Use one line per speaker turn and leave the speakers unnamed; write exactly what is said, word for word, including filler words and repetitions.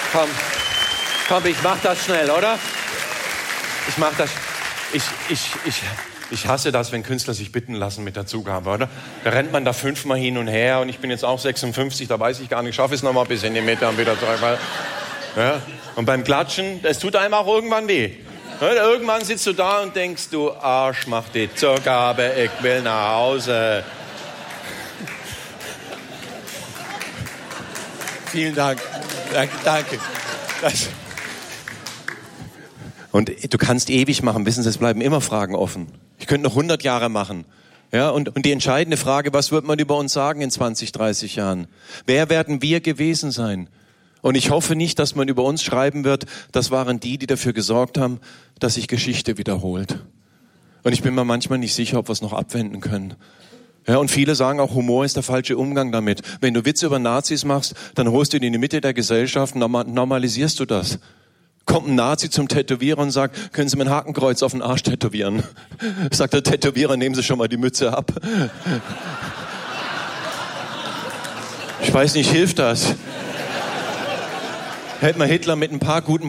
Komm, komm, ich mach das schnell, oder? Ich mach das. Ich, ich, ich, ich hasse das, wenn Künstler sich bitten lassen mit der Zugabe, oder? Da rennt man da fünfmal hin und her und ich bin jetzt auch sechsundfünfzig, da weiß ich gar nicht, ich schaffe es noch mal bis in die Mitte und wieder zurück. Weil, ja? Und beim Klatschen, es tut einem auch irgendwann weh. Ja, irgendwann sitzt du da und denkst, du Arsch, mach die Zugabe, ich will nach Hause.
Vielen Dank. Danke, danke. Das
Und du kannst ewig machen, wissen Sie, es bleiben immer Fragen offen. Ich könnte noch hundert Jahre machen. Ja, und, und die entscheidende Frage, was wird man über uns sagen in zwanzig, dreißig Jahren? Wer werden wir gewesen sein? Und ich hoffe nicht, dass man über uns schreiben wird, das waren die, die dafür gesorgt haben, dass sich Geschichte wiederholt. Und ich bin mir manchmal nicht sicher, ob wir es noch abwenden können. Ja, und viele sagen auch, Humor ist der falsche Umgang damit. Wenn du Witze über Nazis machst, dann holst du ihn in die Mitte der Gesellschaft und normalisierst du das. Kommt ein Nazi zum Tätowierer und sagt, können Sie mir ein Hakenkreuz auf den Arsch tätowieren? Sagt der Tätowierer, nehmen Sie schon mal die Mütze ab. Ich weiß nicht, hilft das? Hätte man Hitler mit ein paar guten